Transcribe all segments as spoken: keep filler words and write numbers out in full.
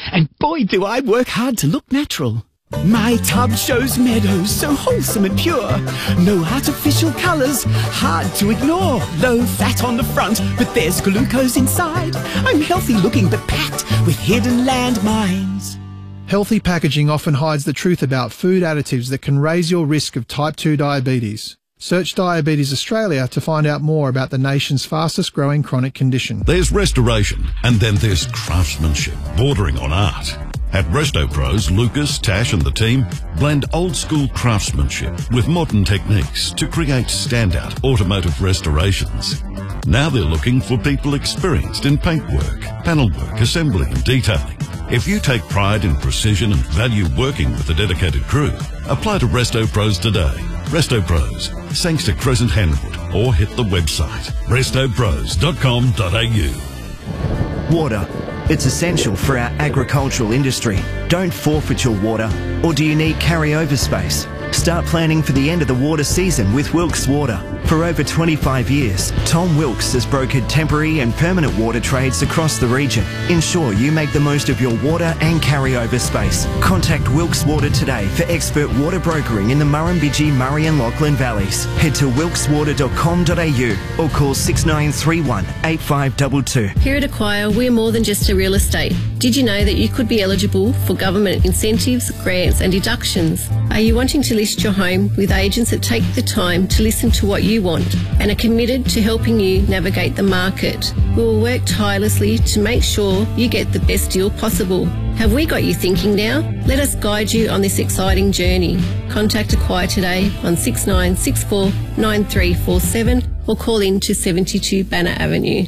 and boy do I work hard to look natural. My tub shows meadows so wholesome and pure. No artificial colours, hard to ignore. Low fat on the front, but there's glucose inside. I'm healthy looking but packed with hidden landmines. Healthy packaging often hides the truth about food additives that can raise your risk of type two diabetes. Search Diabetes Australia to find out more about the nation's fastest growing chronic condition. There's restoration, and then there's craftsmanship, bordering on art. At Resto Pros, Lucas, Tash and the team blend old-school craftsmanship with modern techniques to create standout automotive restorations. Now they're looking for people experienced in paintwork, panelwork, assembly and detailing. If you take pride in precision and value working with a dedicated crew, apply to Resto Pros today. Resto Pros, thanks to Crescent Henwood, or hit the website resto pros dot com dot a u. Water. It's essential for our agricultural industry. Don't forfeit your water, or do you need carryover space? Start planning for the end of the water season with Wilkes Water. For over twenty-five years, Tom Wilkes has brokered temporary and permanent water trades across the region. Ensure you make the most of your water and carryover space. Contact Wilkes Water today for expert water brokering in the Murrumbidgee, Murray and Lachlan Valleys. Head to wilkes water dot com dot a u or call six nine three one, eight five two two. Here at Acquire, we're more than just a real estate. Did you know that you could be eligible for government incentives, grants and deductions? Are you wanting to list your home with agents that take the time to listen to what you want and are committed to helping you navigate the market? We will work tirelessly to make sure you get the best deal possible. Have we got you thinking now? Let us guide you on this exciting journey. Contact Acquire today on six nine six four, nine three four seven or call in to seventy-two Banner Avenue.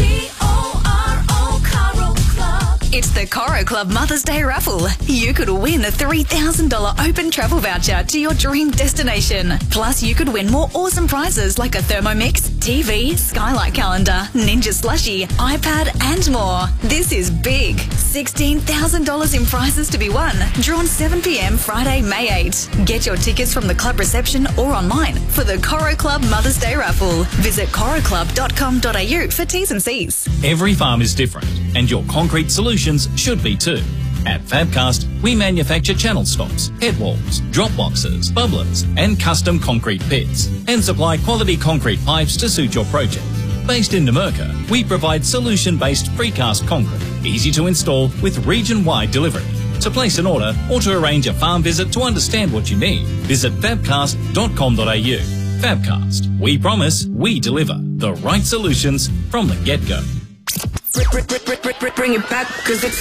It's the Coro Club Mother's Day Raffle. You could win a three thousand dollars open travel voucher to your dream destination. Plus, you could win more awesome prizes like a Thermomix, T V, Skylight calendar, Ninja Slushie, iPad and more. This is big. sixteen thousand dollars in prizes to be won. Drawn seven p m Friday, May eighth. Get your tickets from the club reception or online for the Coro Club Mother's Day Raffle. Visit coro club dot com dot a u for T's and C's. Every farm is different, and your concrete solutions should be too. At Fabcast, we manufacture channel stops, head walls, drop boxes, bubblers, and custom concrete pits, and supply quality concrete pipes to suit your project. Based in Numurkah, we provide solution-based precast concrete, easy to install with region-wide delivery. To place an order or to arrange a farm visit to understand what you need, visit fabcast dot com dot a u. Fabcast. We promise, we deliver the right solutions from the get-go. Bring it back, 'cause it's